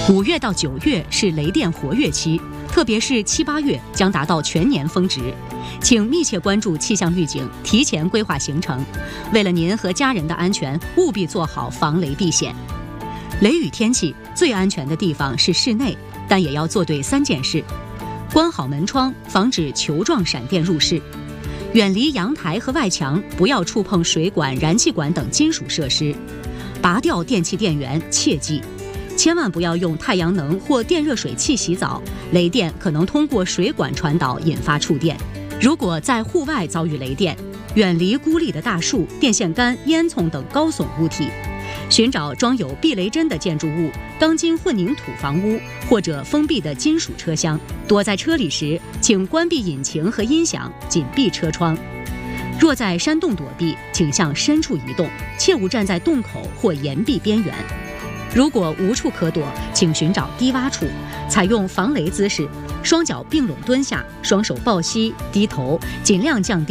5月到9月是雷电活跃期，特别是7、8月将达到全年峰值，请密切关注气象预警，提前规划行程。为了您和家人的安全，务必做好防雷避险。雷雨天气最安全的地方是室内，但也要做对3件事：关好门窗，防止球状闪电入室；远离阳台和外墙，不要触碰水管、燃气管等金属设施；拔掉电器电源，切记。千万不要用太阳能或电热水器洗澡，雷电可能通过水管传导，引发触电。如果在户外遭遇雷电，远离孤立的大树、电线杆、烟囱等高耸物体，寻找装有避雷针的建筑物、钢筋混凝土房屋或者封闭的金属车厢。躲在车里时，请关闭引擎和音响，紧闭车窗。若在山洞躲避，请向深处移动，切勿站在洞口或岩壁边缘。如果无处可躲，请寻找低洼处，采用防雷姿势，双脚并拢蹲下，双手抱膝，低头，尽量降低